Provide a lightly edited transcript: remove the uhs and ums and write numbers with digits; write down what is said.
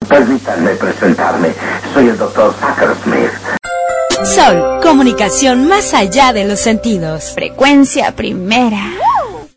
Permítanme presentarme. Soy el Dr. Zuckersmith. Sol, comunicación más allá de los sentidos. Frecuencia primera.